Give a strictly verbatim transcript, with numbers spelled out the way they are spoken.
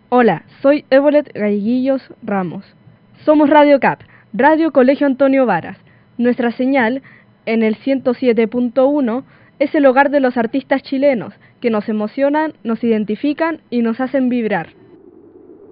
Hola, soy Evolet Galleguillos Ramos. Somos Radio Cap, Radio Colegio Antonio Varas. Nuestra señal, en el ciento siete punto uno, es el hogar de los artistas chilenos, que nos emocionan, nos identifican y nos hacen vibrar.